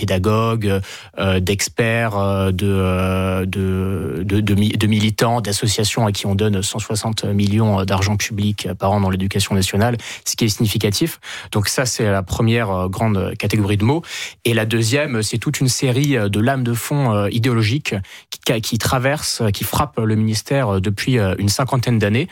pédagogues, d'experts, de militants, d'associations à qui on donne 160 millions d'argent public par an dans l'éducation nationale, ce qui est significatif. Donc ça, c'est la première grande catégorie de mots. Et la deuxième, c'est toute une série de lames de fond idéologiques qui traversent, qui frappent le ministère depuis une cinquantaine d'années.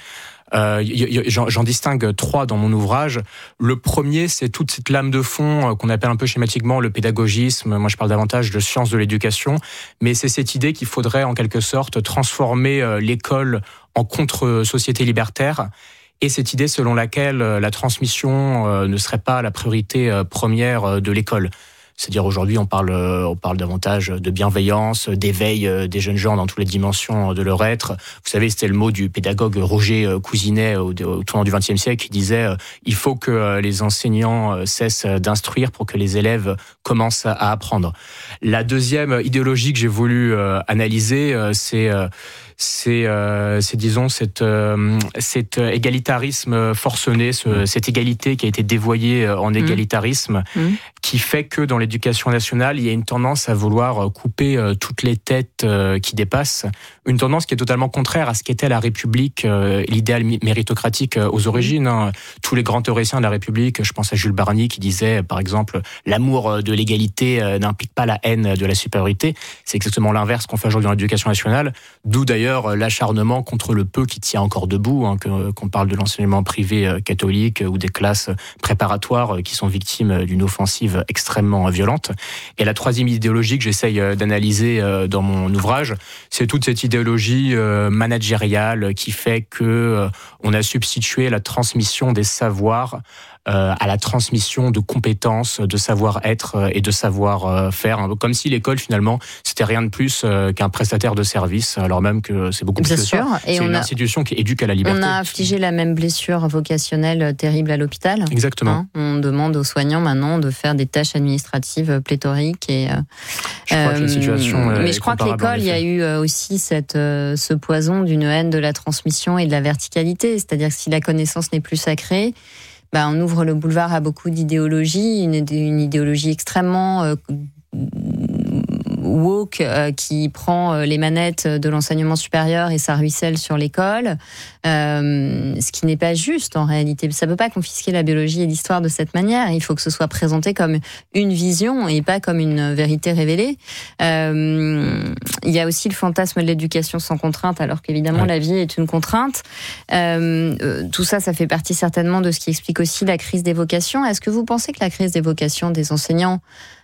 J'en distingue 3 dans mon ouvrage. Le premier, c'est toute cette lame de fond qu'on appelle un peu schématiquement le pédagogisme. Moi, je parle davantage de sciences de l'éducation, mais c'est cette idée qu'il faudrait en quelque sorte transformer l'école en contre-société libertaire. Et cette idée selon laquelle la transmission ne serait pas la priorité première de l'école. C'est-à-dire aujourd'hui, on parle davantage de bienveillance, d'éveil des jeunes gens dans toutes les dimensions de leur être. Vous savez, c'était le mot du pédagogue Roger Cousinet au tournant du XXe siècle qui disait il faut que les enseignants cessent d'instruire pour que les élèves commencent à apprendre. La deuxième idéologie que j'ai voulu analyser, c'est disons cet égalitarisme forcené, cette égalité qui a été dévoyée en égalitarisme, qui fait que dans l'éducation nationale, il y a une tendance à vouloir couper toutes les têtes qui dépassent, une tendance qui est totalement contraire à ce qu'était la République, l'idéal méritocratique aux origines. Tous les grands théoriciens de la République, je pense à Jules Barny qui disait par exemple l'amour de l'égalité n'implique pas la haine de la supériorité. C'est exactement l'inverse qu'on fait aujourd'hui dans l'éducation nationale, d'où d'ailleurs l'acharnement contre le peu qui tient encore debout, qu'on parle de l'enseignement privé catholique ou des classes préparatoires qui sont victimes d'une offensive extrêmement violente. Et la troisième idéologie que j'essaye d'analyser dans mon ouvrage, c'est toute cette idéologie managériale qui fait que on a substitué la transmission des savoirs à la transmission de compétences, de savoir-être et de savoir-faire. Comme si l'école, finalement, c'était rien de plus qu'un prestataire de service, alors même que c'est beaucoup plus que ça. C'est une institution qui éduque à la liberté. On a infligé la même blessure vocationnelle terrible à l'hôpital. Exactement. On demande aux soignants maintenant de faire des tâches administratives pléthoriques. Je crois que la situation mais je crois que l'école, il y a eu aussi ce poison d'une haine de la transmission et de la verticalité. C'est-à-dire que si la connaissance n'est plus sacrée, on ouvre le boulevard à beaucoup d'idéologies, une idéologie extrêmement woke qui prend les manettes de l'enseignement supérieur et ça ruisselle sur l'école, ce qui n'est pas juste en réalité. Ça ne peut pas confisquer la biologie et l'histoire de cette manière. Il faut que ce soit présenté comme une vision et pas comme une vérité révélée. Il y a aussi le fantasme de l'éducation sans contrainte, alors qu'évidemment la vie est une contrainte. Tout ça, ça fait partie certainement de ce qui explique aussi la crise des vocations. Est-ce que vous pensez que la crise des vocations des enseignants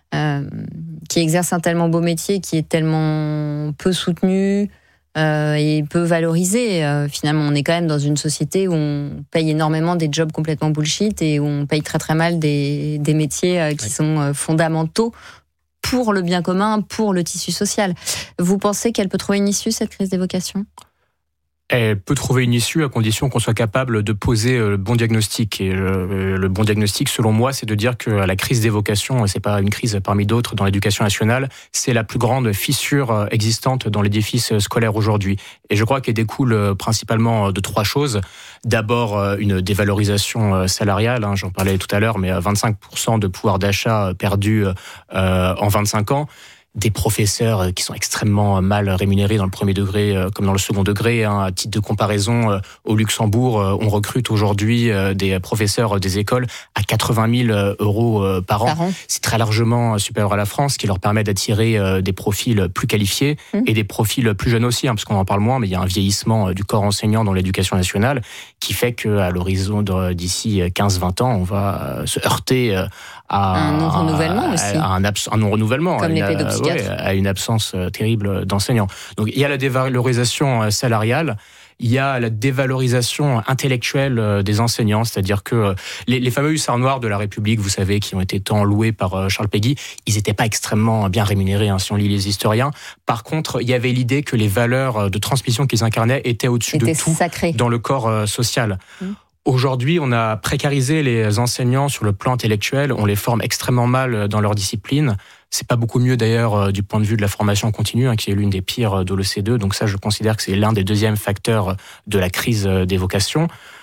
qui exerce un tellement beau métier, qui est tellement peu soutenu et peu valorisé. Finalement, on est quand même dans une société où on paye énormément des jobs complètement bullshit et où on paye très très mal des métiers qui sont fondamentaux pour le bien commun, pour le tissu social. Vous pensez qu'elle peut trouver une issue, cette crise des vocations ? Elle peut trouver une issue à condition qu'on soit capable de poser le bon diagnostic. Et le bon diagnostic, selon moi, c'est de dire que la crise des vocations, c'est pas une crise parmi d'autres dans l'éducation nationale, c'est la plus grande fissure existante dans l'édifice scolaire aujourd'hui. Et je crois qu'elle découle principalement de 3 choses. D'abord, une dévalorisation salariale, j'en parlais tout à l'heure, mais 25% de pouvoir d'achat perdu en 25 ans. Des professeurs qui sont extrêmement mal rémunérés dans le premier degré comme dans le second degré. À titre de comparaison, au Luxembourg, on recrute aujourd'hui des professeurs des écoles à 80 000 euros par an. C'est très largement supérieur à la France, ce qui leur permet d'attirer des profils plus qualifiés et des profils plus jeunes aussi, parce qu'on en parle moins, mais il y a un vieillissement du corps enseignant dans l'éducation nationale qui fait qu'à l'horizon d'ici 15-20 ans, on va se heurter à un non-renouvellement aussi. Un non-renouvellement. Comme les pédopsychiatres. À une absence terrible d'enseignants. Donc il y a la dévalorisation salariale, il y a la dévalorisation intellectuelle des enseignants, c'est-à-dire que les fameux hussards noirs de la République, vous savez, qui ont été tant loués par Charles Péguy, ils n'étaient pas extrêmement bien rémunérés, si on lit les historiens. Par contre, il y avait l'idée que les valeurs de transmission qu'ils incarnaient étaient au-dessus de tout sacrées dans le corps social. Aujourd'hui, on a précarisé les enseignants sur le plan intellectuel, on les forme extrêmement mal dans leur discipline. C'est pas beaucoup mieux d'ailleurs du point de vue de la formation continue, qui est l'une des pires de l'OCDE. Donc ça, je considère que c'est l'un des deuxièmes facteurs de la crise des vocations.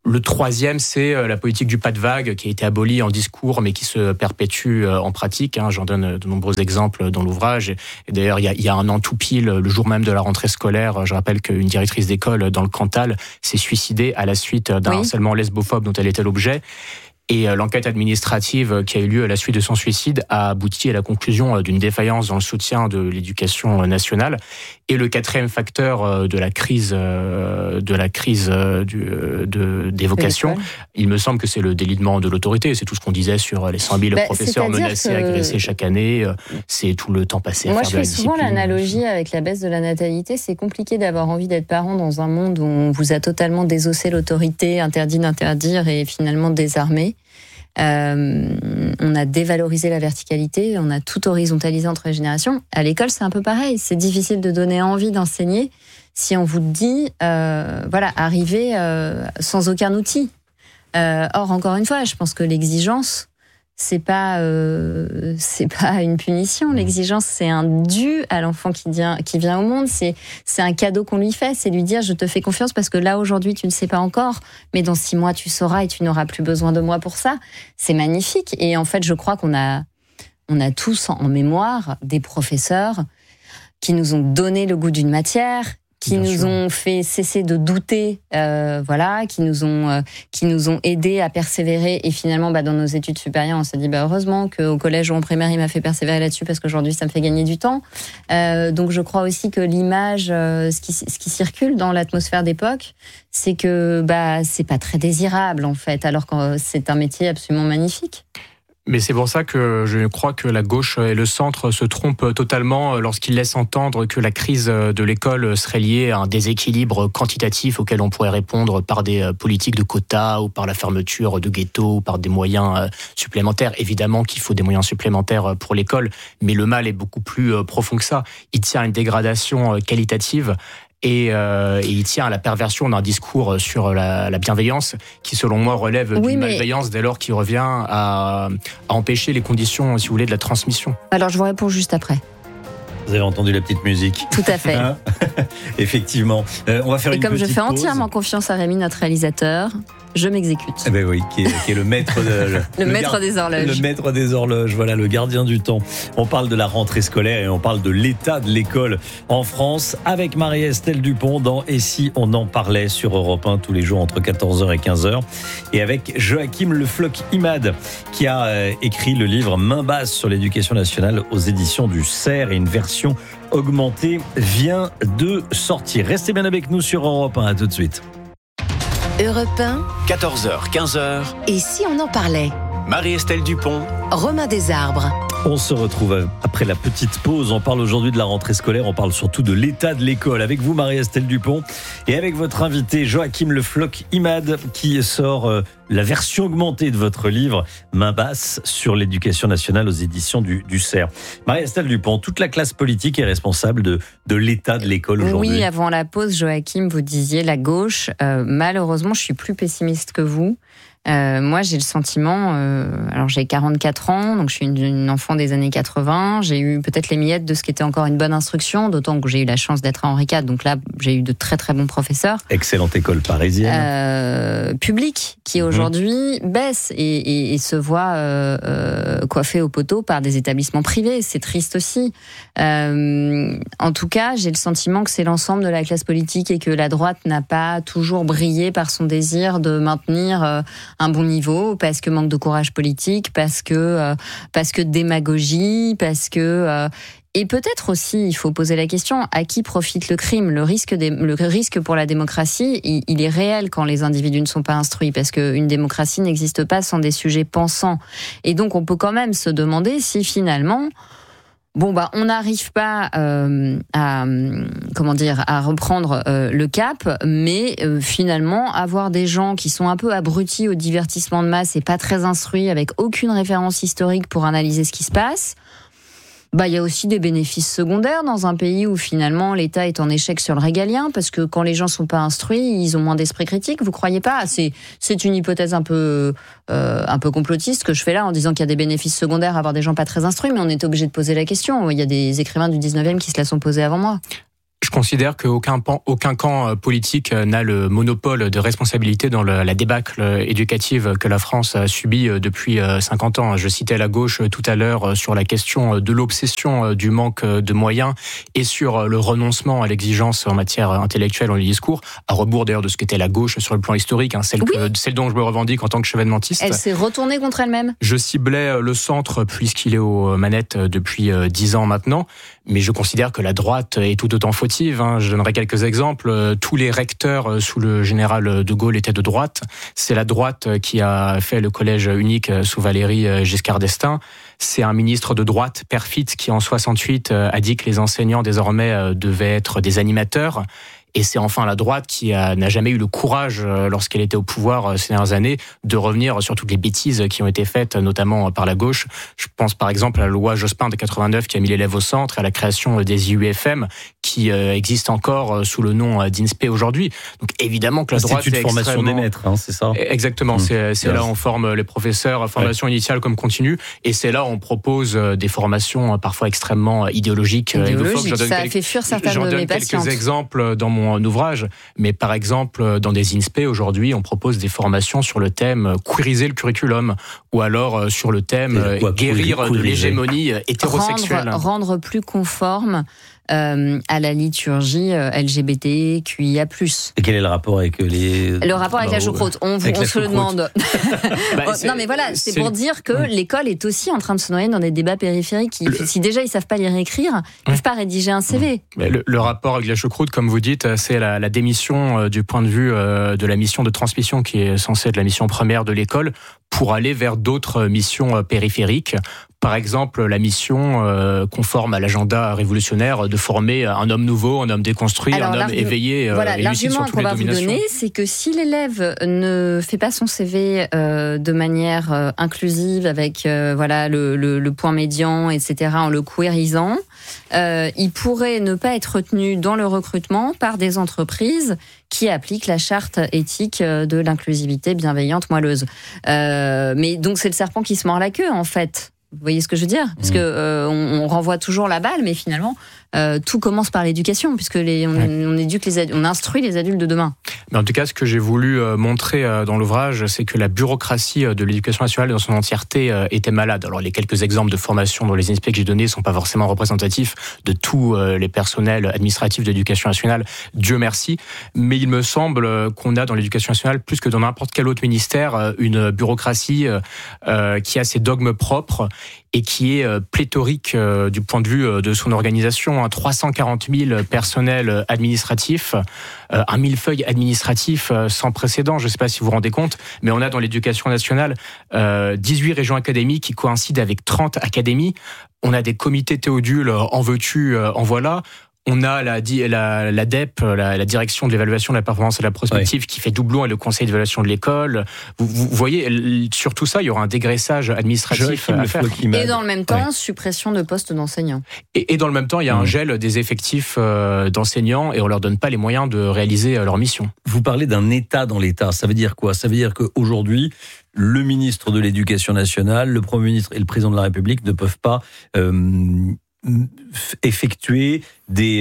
Le troisième, c'est la politique du pas de vague qui a été abolie en discours mais qui se perpétue en pratique. J'en donne de nombreux exemples dans l'ouvrage. Et d'ailleurs, il y a un an tout pile, le jour même de la rentrée scolaire, je rappelle qu'une directrice d'école dans le Cantal s'est suicidée à la suite d'un harcèlement lesbophobe dont elle était l'objet. Et l'enquête administrative qui a eu lieu à la suite de son suicide a abouti à la conclusion d'une défaillance dans le soutien de l'éducation nationale. Et le quatrième facteur de la crise des vocations, il me semble que c'est le délitement de l'autorité. C'est tout ce qu'on disait sur les 100 000 professeurs menacés, agressés chaque année. C'est tout le temps passé à faire de la discipline. Moi, je fais souvent l'analogie avec la baisse de la natalité. C'est compliqué d'avoir envie d'être parent dans un monde où on vous a totalement désossé l'autorité, interdit d'interdire et finalement désarmé. On a dévalorisé la verticalité, on a tout horizontalisé entre les générations. À l'école, c'est un peu pareil. C'est difficile de donner envie d'enseigner si on vous dit, arrivez sans aucun outil. Or, encore une fois, je pense que l'exigence, c'est pas une punition. L'exigence, c'est un dû à l'enfant qui vient au monde. C'est un cadeau qu'on lui fait. C'est lui dire, je te fais confiance parce que là, aujourd'hui, tu ne sais pas encore. Mais dans 6 mois, tu sauras et tu n'auras plus besoin de moi pour ça. C'est magnifique. Et en fait, je crois qu'on a tous en mémoire des professeurs qui nous ont donné le goût d'une matière, qui nous ont fait cesser de douter, qui nous ont aidés à persévérer. Et finalement, dans nos études supérieures, on s'est dit, heureusement qu'au collège ou en primaire, il m'a fait persévérer là-dessus parce qu'aujourd'hui, ça me fait gagner du temps. Donc, je crois aussi que l'image, ce qui circule dans l'atmosphère d'époque, c'est que c'est pas très désirable en fait, alors que c'est un métier absolument magnifique. Mais c'est pour ça que je crois que la gauche et le centre se trompent totalement lorsqu'ils laissent entendre que la crise de l'école serait liée à un déséquilibre quantitatif auquel on pourrait répondre par des politiques de quotas ou par la fermeture de ghettos ou par des moyens supplémentaires. Évidemment qu'il faut des moyens supplémentaires pour l'école, mais le mal est beaucoup plus profond que ça. Il tient à une dégradation qualitative. Et il tient à la perversion d'un discours sur la bienveillance qui, selon moi, relève d'une malveillance dès lors qu'il revient à empêcher les conditions, si vous voulez, de la transmission. Alors, je vous réponds juste après. Vous avez entendu la petite musique. Tout à fait. Effectivement. On va faire une petite pause. Et comme je fais entièrement confiance à Rémi, notre réalisateur, je m'exécute. Eh ben oui, qui est le maître maître des horloges. Le maître des horloges, voilà, le gardien du temps. On parle de la rentrée scolaire et on parle de l'état de l'école en France avec Marie-Estelle Dupont dans Et si on en parlait sur Europe 1 tous les jours entre 14h et 15h. Et avec Joachim Le Floch-Imad qui a écrit le livre Main basse sur l'éducation nationale aux éditions du CERF et une version augmentée vient de sortir. Restez bien avec nous sur Europe 1, à tout de suite. Europe 1, 14h, 15h. Et si on en parlait? Marie-Estelle Dupont, Romain Desarbres. On se retrouve après la petite pause. On parle aujourd'hui de la rentrée scolaire. On parle surtout de l'état de l'école. Avec vous, Marie-Estelle Dupont, et avec votre invité, Joachim Le Floch-Imad, qui sort la version augmentée de votre livre, Main basse sur l'éducation nationale aux éditions du CERF. Marie-Estelle Dupont, toute la classe politique est responsable de l'état de l'école aujourd'hui. Oui, avant la pause, Joachim, vous disiez la gauche. Malheureusement, je suis plus pessimiste que vous. Moi, j'ai le sentiment, alors j'ai 44 ans, donc je suis une enfant des années 80, j'ai eu peut-être les miettes de ce qui était encore une bonne instruction, d'autant que j'ai eu la chance d'être à Henri IV, donc là, j'ai eu de très très bons professeurs. Excellente école parisienne. Publique, qui aujourd'hui baisse et se voit coiffée au poteau par des établissements privés, c'est triste aussi. En tout cas, j'ai le sentiment que c'est l'ensemble de la classe politique et que la droite n'a pas toujours brillé par son désir de maintenir un bon niveau, parce que manque de courage politique, parce que démagogie, parce que et peut-être aussi, il faut poser la question, à qui profite le crime ? Le risque pour la démocratie, il est réel quand les individus ne sont pas instruits, parce qu'une démocratie n'existe pas sans des sujets pensants. Et donc, on peut quand même se demander si finalement, on n'arrive pas à reprendre le cap, mais finalement avoir des gens qui sont un peu abrutis au divertissement de masse et pas très instruits, avec aucune référence historique pour analyser ce qui se passe. Il y a aussi des bénéfices secondaires dans un pays où finalement l'État est en échec sur le régalien, parce que quand les gens sont pas instruits, ils ont moins d'esprit critique. Vous croyez pas ? C'est une hypothèse un peu complotiste que je fais là en disant qu'il y a des bénéfices secondaires à avoir des gens pas très instruits, mais on est obligé de poser la question. Il y a des écrivains du 19e qui se la sont posés avant moi. Je considère qu'aucun camp politique n'a le monopole de responsabilité dans la débâcle éducative que la France a subie depuis 50 ans. Je citais la gauche tout à l'heure sur la question de l'obsession du manque de moyens et sur le renoncement à l'exigence en matière intellectuelle dans les discours, à rebours d'ailleurs de ce qu'était la gauche sur le plan historique, celle dont je me revendique en tant que chevènementiste. Elle s'est retournée contre elle-même. Je ciblais le centre puisqu'il est aux manettes depuis 10 ans maintenant, mais je considère que la droite est tout autant fautive. Je donnerai quelques exemples. Tous les recteurs sous le général de Gaulle étaient de droite. C'est la droite qui a fait le collège unique sous Valéry Giscard d'Estaing. C'est un ministre de droite, Perfit, qui en 68 a dit que les enseignants désormais devaient être des animateurs. Et c'est enfin la droite qui n'a jamais eu le courage, lorsqu'elle était au pouvoir ces dernières années, de revenir sur toutes les bêtises qui ont été faites, notamment par la gauche. Je pense par exemple à la loi Jospin de 89 qui a mis l'élève au centre, et à la création des IUFM qui existent encore sous le nom d'INSPE aujourd'hui. Donc évidemment que la droite c'est une formation des maîtres, c'est ça ? Exactement, c'est là où on forme les professeurs, formation initiale comme continue, et c'est là où on propose des formations parfois extrêmement idéologiques. Ça a fait fuir certaines de mes patientes. J'en donne quelques exemples dans mon ouvrage, mais par exemple dans des INSPE aujourd'hui on propose des formations sur le thème queeriser le curriculum, ou alors sur le thème guérir de l'hégémonie hétérosexuelle, rendre plus conforme à la liturgie LGBTQIA+. Et quel est le rapport avec Le rapport avec la choucroute, on se le demande. Non mais voilà, c'est pour dire que l'école est aussi en train de se noyer dans des débats périphériques. Si déjà ils savent pas lire et écrire, ils peuvent pas rédiger un CV. Le rapport avec la choucroute, comme vous dites, c'est la démission du point de vue de la mission de transmission qui est censée être la mission première de l'école, pour aller vers d'autres missions périphériques. Par exemple, la mission conforme à l'agenda révolutionnaire de former un homme nouveau, un homme déconstruit, un homme éveillé. L'argument qu'on va vous donner, c'est que si l'élève ne fait pas son CV de manière inclusive, avec le point médian, etc., en le queerisant, il pourrait ne pas être retenu dans le recrutement par des entreprises qui appliquent la charte éthique de l'inclusivité bienveillante moelleuse. Mais donc c'est le serpent qui se mord la queue, en fait. Vous voyez ce que je veux dire ? Parce que on renvoie toujours la balle, mais finalement tout commence par l'éducation, puisque on instruit les adultes de demain. Mais en tout cas, ce que j'ai voulu montrer dans l'ouvrage, c'est que la bureaucratie de l'éducation nationale dans son entièreté était malade. Alors les quelques exemples de formation dans les INSPE que j'ai donnés ne sont pas forcément représentatifs de tous les personnels administratifs de l'éducation nationale, Dieu merci. Mais il me semble qu'on a dans l'éducation nationale, plus que dans n'importe quel autre ministère, une bureaucratie qui a ses dogmes propres et qui est pléthorique du point de vue de son organisation. 340 000 personnels administratifs, un millefeuille administratif sans précédent, je ne sais pas si vous vous rendez compte, mais on a dans l'éducation nationale 18 régions académiques qui coïncident avec 30 académies. On a des comités Théodule, en veux-tu, en voilà. On a la DEP, la direction de l'évaluation de la performance et de la prospective, qui fait doublon avec le conseil d'évaluation de l'école. Vous voyez, sur tout ça, il y aura un dégraissage administratif à faire. Et dans le même temps, suppression de postes d'enseignants. Et dans le même temps, il y a un gel des effectifs d'enseignants, et on leur donne pas les moyens de réaliser leur mission. Vous parlez d'un État dans l'État. Ça veut dire quoi ? Ça veut dire qu'aujourd'hui, le ministre de l'Éducation nationale, le Premier ministre et le Président de la République ne peuvent pas effectuer des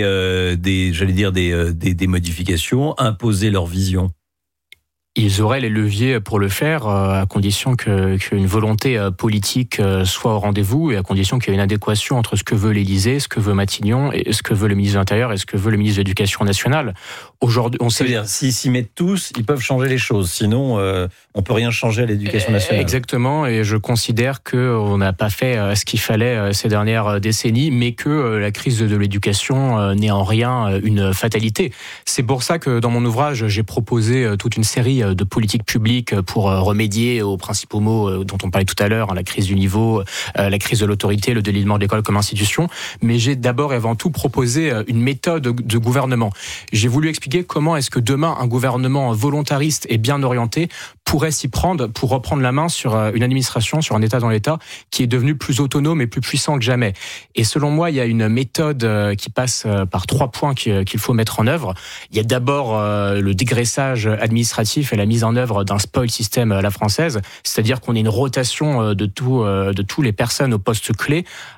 modifications, imposer leur vision. Ils auraient les leviers pour le faire, à condition qu'une volonté politique soit au rendez-vous, et à condition qu'il y ait une adéquation entre ce que veut l'Élysée, ce que veut Matignon, et ce que veut le ministre de l'Intérieur et ce que veut le ministre de l'Éducation nationale. Aujourd'hui, on sait... C'est-à-dire, s'ils s'y mettent tous, ils peuvent changer les choses. Sinon, on peut rien changer à l'éducation nationale. Exactement, et je considère qu'on n'a pas fait ce qu'il fallait ces dernières décennies, mais que la crise de l'éducation n'est en rien une fatalité. C'est pour ça que dans mon ouvrage, j'ai proposé toute une série de politiques publiques pour remédier aux principaux maux dont on parlait tout à l'heure, la crise du niveau, la crise de l'autorité, le délitement de l'école comme institution. Mais j'ai d'abord et avant tout proposé une méthode de gouvernement. J'ai voulu expliquer comment est-ce que demain un gouvernement volontariste et bien orienté pourrait s'y prendre pour reprendre la main sur une administration, sur un État dans l'État qui est devenu plus autonome et plus puissant que jamais. Et selon moi, il y a une méthode qui passe par 3 points qu'il faut mettre en œuvre. Il y a d'abord le dégraissage administratif et la mise en œuvre d'un spoil system à la française, c'est-à-dire qu'on ait une rotation de tous les personnes aux postes clés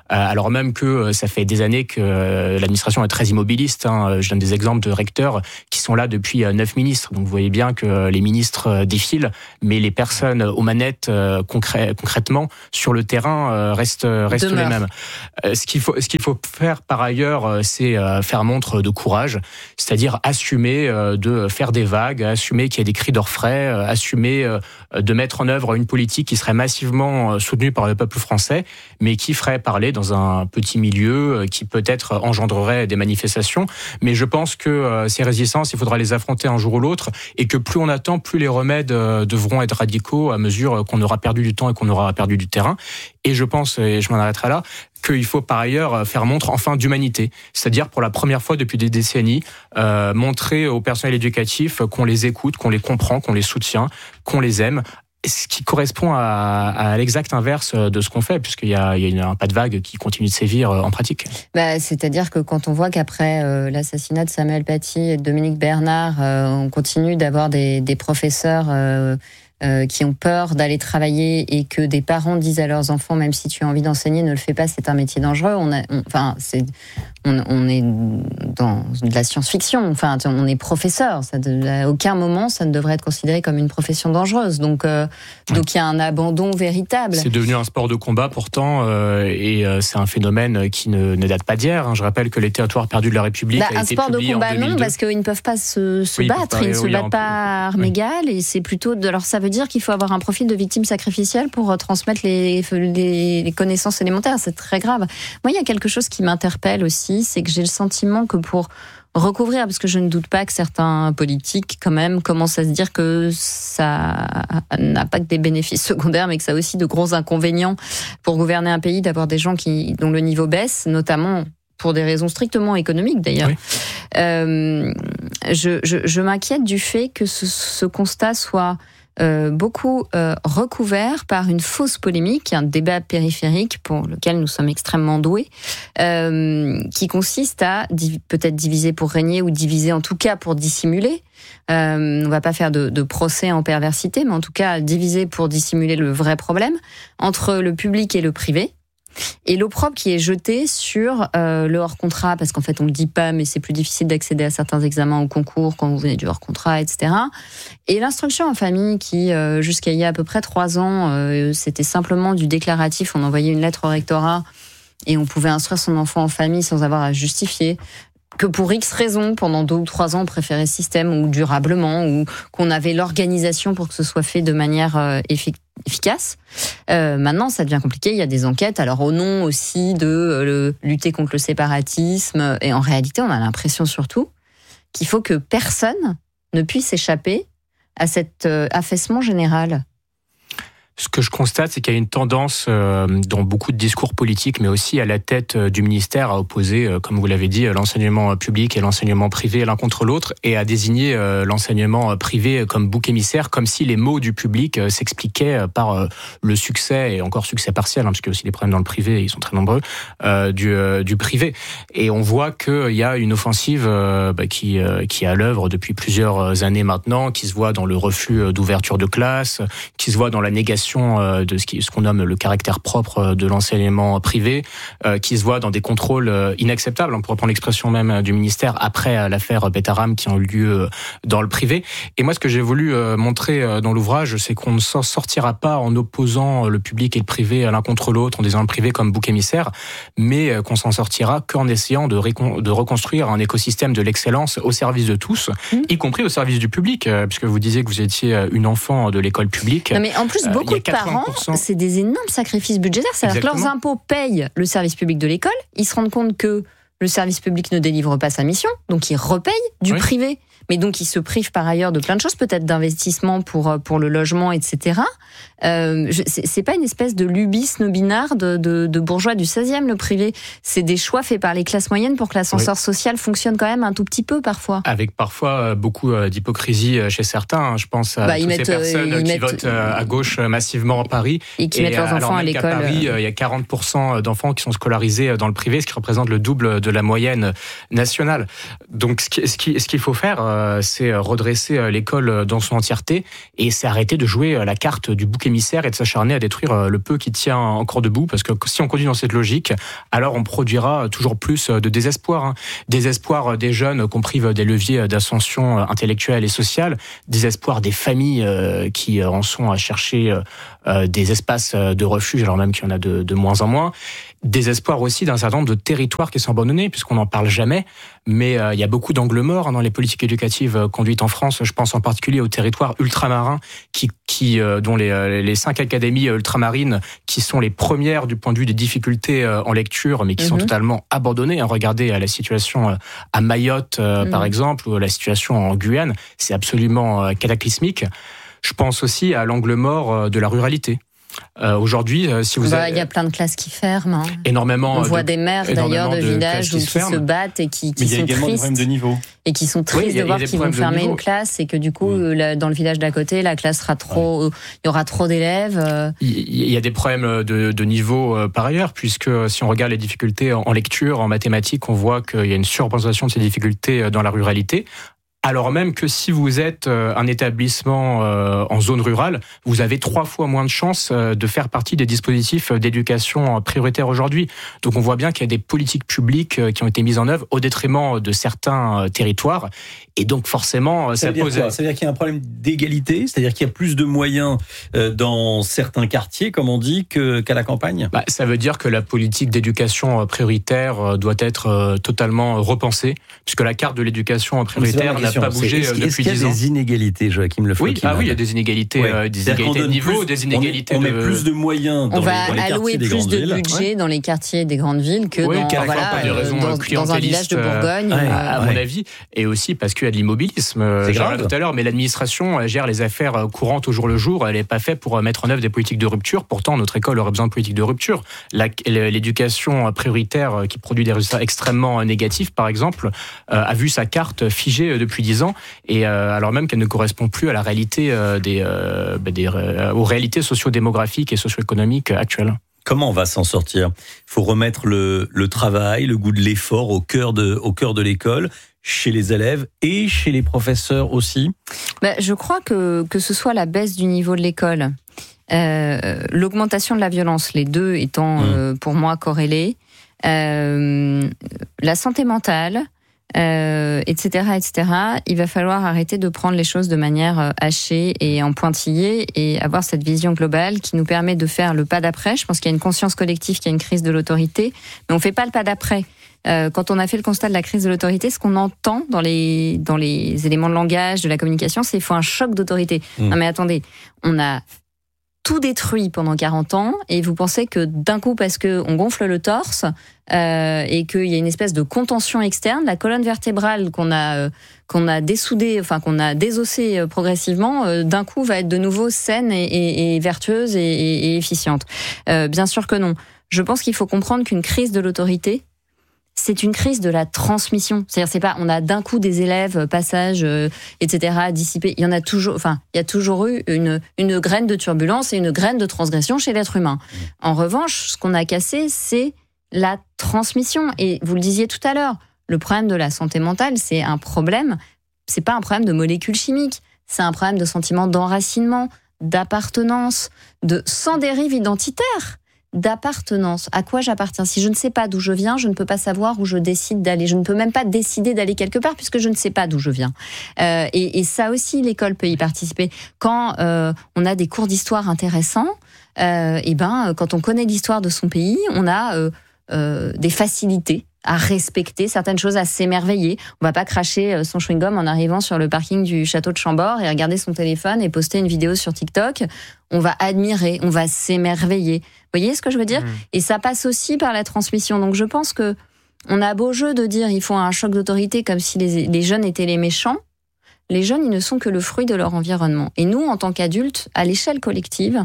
alors même que ça fait des années que l'administration est très immobiliste. Je donne des exemples de recteurs qui sont là depuis 9 ministres. Donc vous voyez bien que les ministres défilent, mais les personnes aux manettes concrètement sur le terrain restent les mêmes. Ce qu'il faut faire par ailleurs, c'est faire montre de courage, c'est-à-dire assumer de faire des vagues, assumer qu'il y a des cris d'orfraie, assumer de mettre en œuvre une politique qui serait massivement soutenue par le peuple français, mais qui ferait parler dans un petit milieu qui peut-être engendrerait des manifestations. Mais je pense que ces résistances, il faudra les affronter un jour ou l'autre, et que plus on attend, plus les remèdes devront être radicaux à mesure qu'on aura perdu du temps et qu'on aura perdu du terrain. Et je pense, et je m'en arrêterai là, qu'il faut par ailleurs faire montre enfin d'humanité, c'est-à-dire pour la première fois depuis des décennies, montrer au personnel éducatif qu'on les écoute, qu'on les comprend, qu'on les soutient, qu'on les aime. Ce qui correspond à l'exact inverse de ce qu'on fait, puisqu'il y a un pas de vague qui continue de sévir en pratique. C'est-à-dire que quand on voit qu'après l'assassinat de Samuel Paty et de Dominique Bernard, on continue d'avoir des professeurs qui ont peur d'aller travailler, et que des parents disent à leurs enfants, même si tu as envie d'enseigner, ne le fais pas, c'est un métier dangereux. On est dans de la science-fiction. Enfin, on est professeur. À aucun moment, ça ne devrait être considéré comme une profession dangereuse. Donc il y a un abandon véritable. C'est devenu un sport de combat pourtant, et c'est un phénomène qui ne date pas d'hier. Je rappelle que les territoires perdus de la République a été publié en 2002. Un sport de combat, non, parce qu'ils ne peuvent pas se battre. Ils ne se battent pas à armes égales, et c'est plutôt alors ça veut dire qu'il faut avoir un profil de victime sacrificielle pour transmettre les connaissances élémentaires. C'est très grave. Moi, il y a quelque chose qui m'interpelle aussi, c'est que j'ai le sentiment que pour recouvrir, parce que je ne doute pas que certains politiques quand même commencent à se dire que ça n'a pas que des bénéfices secondaires, mais que ça a aussi de gros inconvénients pour gouverner un pays, d'avoir des gens dont le niveau baisse, notamment pour des raisons strictement économiques d'ailleurs. Oui. Je m'inquiète du fait que ce constat soit beaucoup recouvert par une fausse polémique, un débat périphérique pour lequel nous sommes extrêmement doués, qui consiste à peut-être diviser pour régner, ou diviser en tout cas pour dissimuler. On ne va pas faire de procès en perversité, mais en tout cas diviser pour dissimuler le vrai problème entre le public et le privé. Et l'opprobre qui est jeté sur le hors-contrat, parce qu'en fait on le dit pas, mais c'est plus difficile d'accéder à certains examens au concours quand vous venez du hors-contrat, etc. Et l'instruction en famille qui, jusqu'à il y a à peu près 3 ans, c'était simplement du déclaratif, on envoyait une lettre au rectorat et on pouvait instruire son enfant en famille sans avoir à justifier. Que pour X raisons, pendant 2 ou 3 ans, on préférait ce système, ou durablement, ou qu'on avait l'organisation pour que ce soit fait de manière efficace. Maintenant, ça devient compliqué. Il y a des enquêtes, alors au nom aussi de lutter contre le séparatisme. Et en réalité, on a l'impression surtout qu'il faut que personne ne puisse échapper à cet affaissement général. Ce que je constate, c'est qu'il y a une tendance dans beaucoup de discours politiques, mais aussi à la tête du ministère, à opposer, comme vous l'avez dit, l'enseignement public et l'enseignement privé l'un contre l'autre, et à désigner l'enseignement privé comme bouc émissaire, comme si les maux du public s'expliquaient par le succès, et encore succès partiel, parce qu'il y a aussi des problèmes dans le privé, ils sont très nombreux, du privé. Et on voit qu'il y a une offensive qui est à l'œuvre depuis plusieurs années maintenant, qui se voit dans le refus d'ouverture de classe, qui se voit dans la négation de ce qu'on nomme le caractère propre de l'enseignement privé, qui se voit dans des contrôles inacceptables, on pourrait prendre l'expression même du ministère, après l'affaire Betaram qui ont eu lieu dans le privé. Et moi, ce que j'ai voulu montrer dans l'ouvrage, c'est qu'on ne s'en sortira pas en opposant le public et le privé l'un contre l'autre, en disant le privé comme bouc émissaire, mais qu'on s'en sortira qu'en essayant de reconstruire un écosystème de l'excellence au service de tous, y compris au service du public, puisque vous disiez que vous étiez une enfant de l'école publique. Non, mais en plus, beaucoup de parents, c'est des énormes sacrifices budgétaires. C'est-à-dire que leurs impôts payent le service public de l'école, ils se rendent compte que le service public ne délivre pas sa mission, donc ils repayent du privé. Mais donc ils se privent par ailleurs de plein de choses, peut-être d'investissement pour le logement, etc. C'est pas une espèce de lubie snobinard de bourgeois du 16e, le privé. C'est des choix faits par les classes moyennes pour que l'ascenseur social fonctionne quand même un tout petit peu parfois. Avec parfois beaucoup d'hypocrisie chez certains. Je pense à toutes ces personnes qui votent à gauche massivement à Paris. Et qui mettent leurs enfants à l'école. À Paris, il y a 40% d'enfants qui sont scolarisés dans le privé, ce qui représente le double de la moyenne nationale. Donc ce qu'il faut faire, c'est redresser l'école dans son entièreté, et c'est arrêter de jouer la carte du bouc émissaire et de s'acharner à détruire le peu qui tient encore debout, parce que si on continue dans cette logique, alors on produira toujours plus de désespoir. Désespoir des jeunes qu'on prive des leviers d'ascension intellectuelle et sociale, désespoir des familles qui en sont à chercher des espaces de refuge, alors même qu'il y en a de moins en moins. Désespoir aussi d'un certain nombre de territoires qui sont abandonnés, puisqu'on n'en parle jamais, mais il y a beaucoup d'angles morts dans les politiques éducatives conduites en France. Je pense en particulier aux territoires ultramarins dont les 5 académies ultramarines qui sont les premières du point de vue des difficultés en lecture, mais qui sont totalement abandonnées. Regardez la situation à Mayotte, par exemple, ou la situation en Guyane, c'est absolument cataclysmique. Je pense aussi à l'angle mort de la ruralité. Aujourd'hui, si vous il y a plein de classes qui ferment. Énormément. On voit des maires d'ailleurs de villages qui se battent et qui sont tristes. Mais il y a également des problèmes de niveau. Et qui sont tristes de voir qu'ils vont fermer une classe et que du coup, dans le village d'à côté, la classe sera trop. Il y aura trop d'élèves. Il y a des problèmes de niveau par ailleurs, puisque si on regarde les difficultés en lecture, en mathématiques, on voit qu'il y a une surreprésentation de ces difficultés dans la ruralité. Alors même que si vous êtes un établissement en zone rurale, vous avez 3 fois moins de chances de faire partie des dispositifs d'éducation prioritaires aujourd'hui. Donc on voit bien qu'il y a des politiques publiques qui ont été mises en œuvre au détriment de certains territoires. Et donc forcément, ça pose... Ça veut dire qu'il y a un problème d'égalité, c'est-à-dire qu'il y a plus de moyens dans certains quartiers, comme on dit, qu'à la campagne. Ça veut dire que la politique d'éducation prioritaire doit être totalement repensée, puisque la carte de l'éducation prioritaire n'a pas bougé depuis 10 ans. Est-ce qu'il y a des inégalités, Joachim Le Floch? Oui, il y a des inégalités, des inégalités de niveau, des inégalités on met plus de moyens dans les quartiers des grandes villes. On va allouer plus de budget dans les quartiers des grandes villes que dans un village de Bourgogne. À mon avis, et aussi parce qu'il y a de l'immobilisme. J'en parlais tout à l'heure, mais l'administration gère les affaires courantes au jour le jour. Elle n'est pas faite pour mettre en œuvre des politiques de rupture. Pourtant, notre école aurait besoin de politiques de rupture. L'éducation prioritaire qui produit des résultats extrêmement négatifs, par exemple, a vu sa carte figée depuis 10 ans, et alors même qu'elle ne correspond plus à la réalité aux réalités socio-démographiques et socio-économiques actuelles. Comment on va s'en sortir? Il faut remettre le travail, le goût de l'effort au cœur de l'école, chez les élèves et chez les professeurs aussi. Je crois que ce soit la baisse du niveau de l'école, l'augmentation de la violence, les deux étant pour moi corrélés, la santé mentale, etc., il va falloir arrêter de prendre les choses de manière hachée et en pointillé et avoir cette vision globale qui nous permet de faire le pas d'après. Je pense qu'il y a une conscience collective, qu'il y a une crise de l'autorité, mais on fait pas le pas d'après. Quand on a fait le constat de la crise de l'autorité, ce qu'on entend dans les éléments de langage, de la communication, c'est qu'il faut un choc d'autorité. Non mais attendez, on a tout détruit pendant 40 ans et vous pensez que d'un coup, parce qu'on gonfle le torse et qu'il y a une espèce de contention externe, la colonne vertébrale qu'on a dessoudée, enfin qu'on a désossée progressivement, d'un coup va être de nouveau saine et vertueuse et efficiente. Bien sûr que non. Je pense qu'il faut comprendre qu'une crise de l'autorité, c'est une crise de la transmission. C'est-à-dire, c'est pas, on a d'un coup des élèves, passage, etc., dissipés. Il y a toujours eu une graine de turbulence et une graine de transgression chez l'être humain. En revanche, ce qu'on a cassé, c'est la transmission. Et vous le disiez tout à l'heure, le problème de la santé mentale, c'est un problème. C'est pas un problème de molécules chimiques. C'est un problème de sentiment d'enracinement, d'appartenance, sans dérive identitaire. D'appartenance. À quoi j'appartiens? Si je ne sais pas d'où je viens, je ne peux pas savoir où je décide d'aller. Je ne peux même pas décider d'aller quelque part puisque je ne sais pas d'où je viens. Et ça aussi, l'école peut y participer. Quand on a des cours d'histoire intéressants, quand on connaît l'histoire de son pays, on a des facilités à respecter certaines choses, à s'émerveiller. On va pas cracher son chewing-gum en arrivant sur le parking du château de Chambord et regarder son téléphone et poster une vidéo sur TikTok. On va admirer, on va s'émerveiller. Vous voyez ce que je veux dire? Et ça passe aussi par la transmission. Donc je pense que on a beau jeu de dire il faut un choc d'autorité comme si les jeunes étaient les méchants. Les jeunes, ils ne sont que le fruit de leur environnement. Et nous, en tant qu'adultes, à l'échelle collective,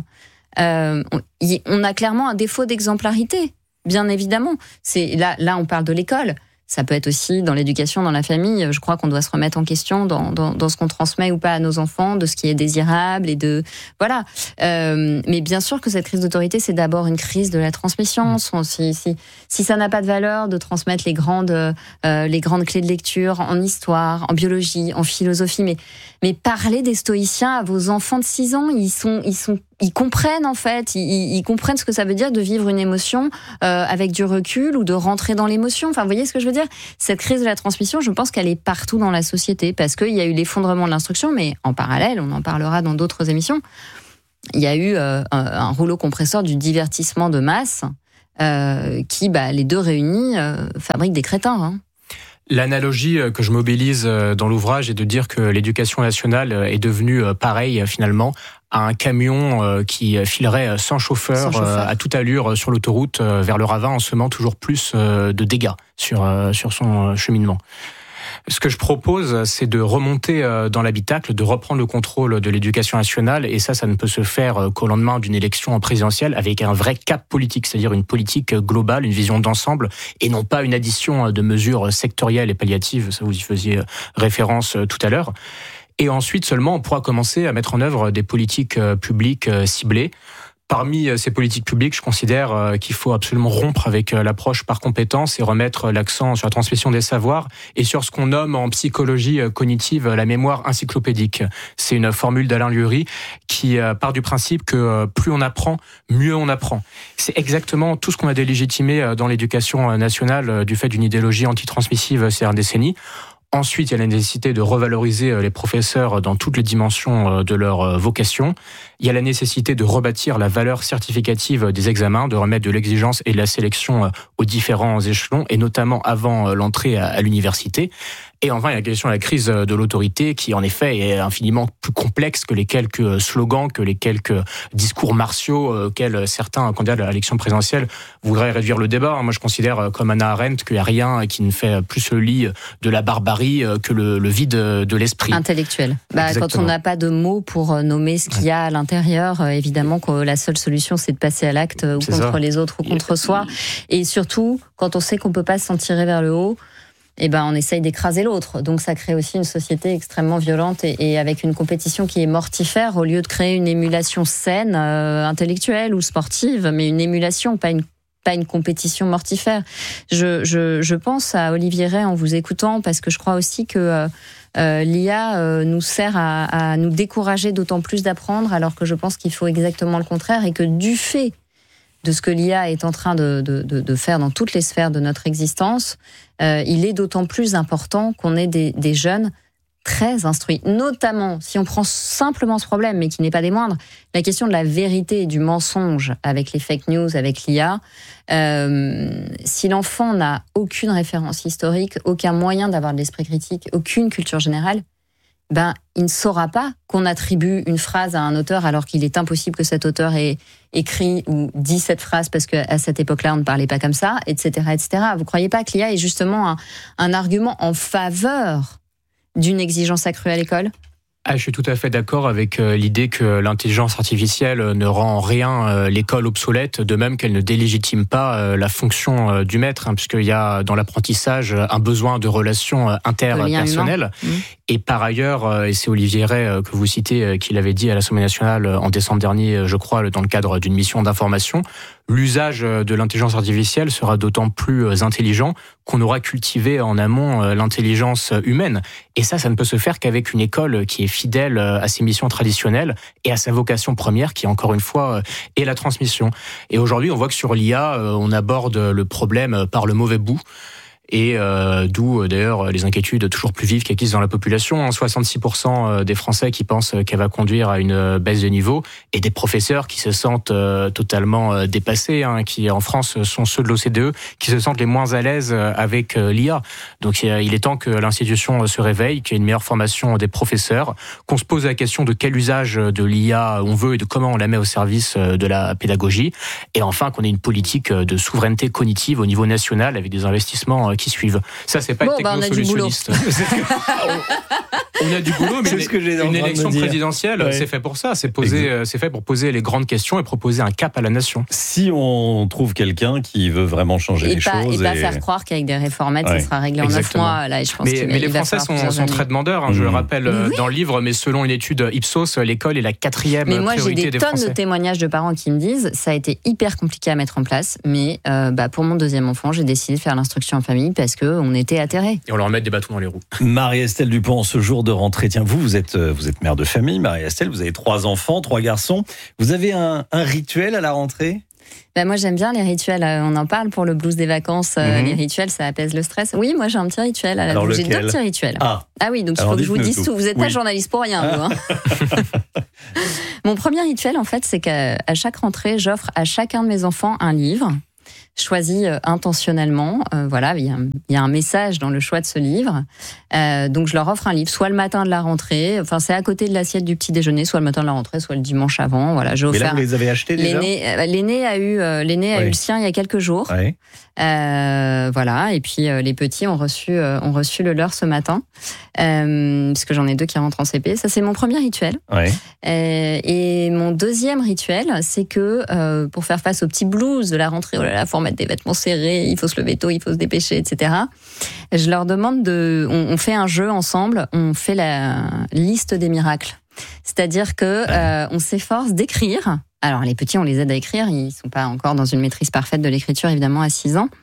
on a clairement un défaut d'exemplarité. Bien évidemment. Là, on parle de l'école. Ça peut être aussi dans l'éducation, dans la famille. Je crois qu'on doit se remettre en question dans ce qu'on transmet ou pas à nos enfants, de ce qui est désirable et de voilà. Mais bien sûr que cette crise d'autorité, c'est d'abord une crise de la transmission. Si ça n'a pas de valeur de transmettre les grandes clés de lecture en histoire, en biologie, en philosophie, mais parlez des stoïciens à vos enfants de 6 ans, ils sont ils comprennent en fait, ils comprennent ce que ça veut dire de vivre une émotion avec du recul ou de rentrer dans l'émotion. Enfin, vous voyez ce que je veux dire ? Cette crise de la transmission, je pense qu'elle est partout dans la société parce qu'il y a eu l'effondrement de l'instruction, mais en parallèle, on en parlera dans d'autres émissions, il y a eu un rouleau compresseur du divertissement de masse qui, les deux réunis, fabriquent des crétins. Hein. L'analogie que je mobilise dans l'ouvrage est de dire que l'éducation nationale est devenue pareille finalement à un camion qui filerait sans chauffeur à toute allure sur l'autoroute vers le ravin en semant toujours plus de dégâts sur son cheminement. Ce que je propose, c'est de remonter dans l'habitacle, de reprendre le contrôle de l'éducation nationale, et ça ne peut se faire qu'au lendemain d'une élection présidentielle avec un vrai cap politique, c'est-à-dire une politique globale, une vision d'ensemble, et non pas une addition de mesures sectorielles et palliatives, ça vous y faisiez référence tout à l'heure. Et ensuite seulement, on pourra commencer à mettre en œuvre des politiques publiques ciblées. Parmi ces politiques publiques, je considère qu'il faut absolument rompre avec l'approche par compétence et remettre l'accent sur la transmission des savoirs et sur ce qu'on nomme en psychologie cognitive la mémoire encyclopédique. C'est une formule d'Alain Lurie qui part du principe que plus on apprend, mieux on apprend. C'est exactement tout ce qu'on a délégitimé dans l'éducation nationale du fait d'une idéologie antitransmissive ces dernières décennies. Ensuite, il y a la nécessité de revaloriser les professeurs dans toutes les dimensions de leur vocation. Il y a la nécessité de rebâtir la valeur certificative des examens, de remettre de l'exigence et de la sélection aux différents échelons, et notamment avant l'entrée à l'université. Et enfin, il y a la question de la crise de l'autorité qui, en effet, est infiniment plus complexe que les quelques slogans, que les quelques discours martiaux auxquels certains candidats à l'élection présidentielle voudraient réduire le débat. Moi, je considère, comme Hannah Arendt, qu'il n'y a rien qui ne fait plus le lit de la barbarie que le vide de l'esprit. Intellectuel. Quand on n'a pas de mots pour nommer ce qu'il y a à l'intérieur, évidemment que la seule solution, c'est de passer à l'acte ou contre les autres ou contre soi. Et surtout, quand on sait qu'on ne peut pas s'en tirer vers le haut, on essaye d'écraser l'autre. Donc ça crée aussi une société extrêmement violente et avec une compétition qui est mortifère au lieu de créer une émulation saine, intellectuelle ou sportive, mais une émulation, pas une compétition mortifère. Je pense à Olivier Rey en vous écoutant parce que je crois aussi que l'IA nous sert à nous décourager d'autant plus d'apprendre alors que je pense qu'il faut exactement le contraire et que du fait de ce que l'IA est en train de faire dans toutes les sphères de notre existence, il est d'autant plus important qu'on ait des jeunes très instruits. Notamment, si on prend simplement ce problème, mais qui n'est pas des moindres, la question de la vérité et du mensonge avec les fake news, avec l'IA. Si l'enfant n'a aucune référence historique, aucun moyen d'avoir de l'esprit critique, aucune culture générale, il ne saura pas qu'on attribue une phrase à un auteur alors qu'il est impossible que cet auteur ait écrit ou dit cette phrase parce qu'à cette époque-là, on ne parlait pas comme ça, etc., etc. Vous ne croyez pas que l'IA est justement un argument en faveur d'une exigence accrue à l'école ? Je suis tout à fait d'accord avec l'idée que l'intelligence artificielle ne rend en rien l'école obsolète, de même qu'elle ne délégitime pas la fonction du maître, puisqu'il y a dans l'apprentissage un besoin de relations interpersonnelles. Et par ailleurs, et c'est Olivier Rey que vous citez, qui l'avait dit à l'Assemblée nationale en décembre dernier, je crois, dans le cadre d'une mission d'information, l'usage de l'intelligence artificielle sera d'autant plus intelligent qu'on aura cultivé en amont l'intelligence humaine. Et ça ne peut se faire qu'avec une école qui est fidèle à ses missions traditionnelles et à sa vocation première, qui encore une fois est la transmission. Et aujourd'hui, on voit que sur l'IA, on aborde le problème par le mauvais bout. Et d'où d'ailleurs les inquiétudes toujours plus vives qui existent dans la population. 66% des Français qui pensent qu'elle va conduire à une baisse de niveau, et des professeurs qui se sentent totalement dépassés, qui en France sont ceux de l'OCDE, qui se sentent les moins à l'aise avec l'IA. Donc il est temps que l'institution se réveille, qu'il y ait une meilleure formation des professeurs, qu'on se pose la question de quel usage de l'IA on veut et de comment on la met au service de la pédagogie, et enfin qu'on ait une politique de souveraineté cognitive au niveau national avec des investissements qui suivent. Ça, c'est pas être technosolutionniste. On a du boulot, mais une élection présidentielle, c'est fait pour ça. C'est fait pour poser les grandes questions et proposer un cap à la nation. Si on trouve quelqu'un qui veut vraiment changer les choses... Et pas faire croire qu'avec des réformettes, ça sera réglé en 9 mois. Là, je pense mais les Français sont très demandeurs, je le rappelle dans le livre, mais selon une étude Ipsos, l'école est la 4e priorité des Français. Mais moi, j'ai des tonnes de témoignages de parents qui me disent ça a été hyper compliqué à mettre en place, mais pour mon deuxième enfant, j'ai décidé de faire l'instruction en famille. famille parce qu'on était atterrés. Et on leur met des bâtons dans les roues. Marie-Estelle Dupont, ce jour de rentrée, tiens, vous êtes mère de famille, Marie-Estelle, vous avez 3 enfants, 3 garçons. Vous avez un rituel à la rentrée ? Moi, j'aime bien les rituels. On en parle pour le blues des vacances. Les rituels, ça apaise le stress. Oui, moi, j'ai un petit rituel. Alors, j'ai 2 petits rituels. Ah oui, donc il faut que je vous dise tout. Vous n'êtes pas journaliste pour rien, vous. Hein. Mon premier rituel, en fait, c'est qu'à chaque rentrée, j'offre à chacun de mes enfants un livre choisi intentionnellement. Voilà, il y a un message dans le choix de ce livre. Donc je leur offre un livre, soit le matin de la rentrée, enfin c'est à côté de l'assiette du petit déjeuner, soit le matin de la rentrée, soit le dimanche avant. Voilà, j'ai offert. Mais là, vous les avez achetés déjà ? L'aîné a eu le sien il y a quelques jours. Ouais. Voilà, et puis les petits ont reçu le leur ce matin, parce que j'en ai 2 qui rentrent en CP. Ça, c'est mon premier rituel. Ouais. Et mon deuxième rituel, c'est que pour faire face au petit blues de la rentrée, oh là là, faut remettre des vêtements serrés, il faut se lever tôt, il faut se dépêcher, etc. Je leur demande on fait un jeu ensemble, on fait la liste des miracles. C'est-à-dire que on s'efforce d'écrire. Alors les petits, on les aide à écrire, ils sont pas encore dans une maîtrise parfaite de l'écriture, évidemment, à 6 ans.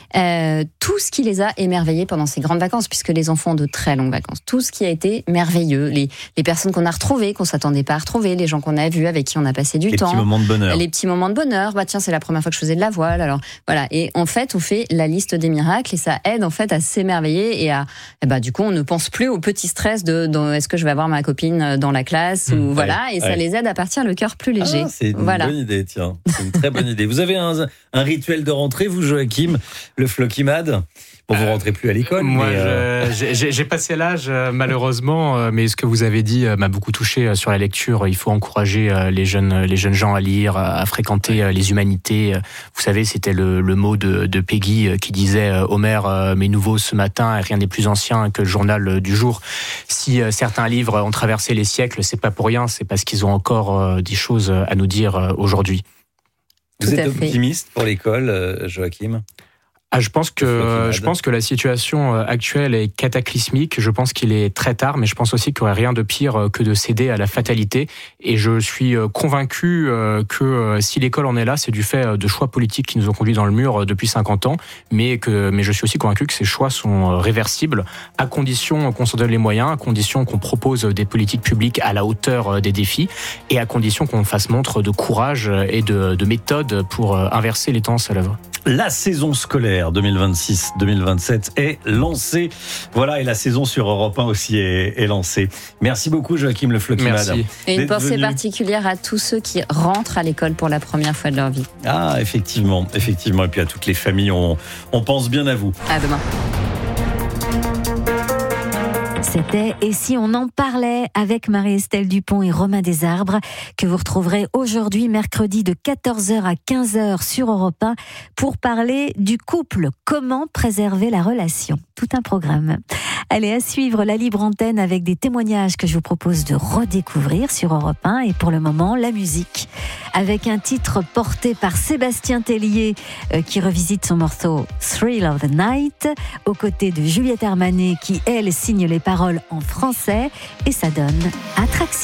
Tout ce qui les a émerveillés pendant ces grandes vacances, puisque les enfants ont de très longues vacances, tout ce qui a été merveilleux, les personnes qu'on a retrouvées, qu'on s'attendait pas à retrouver, les gens qu'on a vus, avec qui on a passé du temps. Les petits moments de bonheur. Les petits moments de bonheur. Bah tiens, c'est la première fois que je faisais de la voile, alors voilà. Et en fait, on fait la liste des miracles et ça aide en fait à s'émerveiller et à, du coup, on ne pense plus au petit stress de est-ce que je vais avoir ma copine dans la classe ou voilà, et ça les aide à partir le cœur plus léger. C'est une bonne idée, tiens. C'est une très bonne idée. Vous avez un rituel de rentrée, vous, Joachim, le Flokimad? Bon, vous rentrez plus à l'école. Moi, j'ai passé l'âge, malheureusement, mais ce que vous avez dit m'a beaucoup touché sur la lecture. Il faut encourager les jeunes gens à lire, à fréquenter les humanités. Vous savez, c'était le mot de Peggy qui disait « Homer m'est nouveau ce matin et rien n'est plus ancien que le journal du jour ». Si certains livres ont traversé les siècles, c'est pas pour rien, c'est parce qu'ils ont encore des choses à nous dire aujourd'hui. Vous êtes optimiste pour l'école, Joachim ? Je pense que la situation actuelle est cataclysmique. Je pense qu'il est très tard, mais je pense aussi qu'il n'y aurait rien de pire que de céder à la fatalité. Et je suis convaincu que si l'école en est là, c'est du fait de choix politiques qui nous ont conduits dans le mur depuis 50 ans. Mais je suis aussi convaincu que ces choix sont réversibles, à condition qu'on s'en donne les moyens, à condition qu'on propose des politiques publiques à la hauteur des défis, et à condition qu'on fasse montre de courage et de méthode pour inverser les tendances à l'œuvre. La saison scolaire 2026-2027 est lancée. Voilà, et la saison sur Europe 1 aussi est lancée. Merci beaucoup, Joachim Le Flokimad. Merci. Et une pensée particulière à tous ceux qui rentrent à l'école pour la première fois de leur vie. Ah, effectivement. Et puis à toutes les familles, on pense bien à vous. À demain. C'était « Et si on en parlait » avec Marie-Estelle Dupont et Romain Desarbres, que vous retrouverez aujourd'hui, mercredi, de 14h à 15h sur Europe 1 pour parler du couple. Comment préserver la relation ? Tout un programme. Allez, à suivre la libre antenne avec des témoignages que je vous propose de redécouvrir sur Europe 1. Et pour le moment, la musique. Avec un titre porté par Sébastien Tellier qui revisite son morceau « Thrill of the Night » aux côtés de Juliette Armanet qui, elle, signe les paroles en français et ça donne Attraction.